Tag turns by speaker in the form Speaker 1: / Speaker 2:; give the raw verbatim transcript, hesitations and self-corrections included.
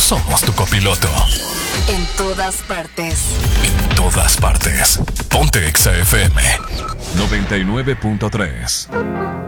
Speaker 1: somos tu copiloto.
Speaker 2: En todas partes.
Speaker 1: En todas partes. Ponte Exa F M noventa y nueve punto tres.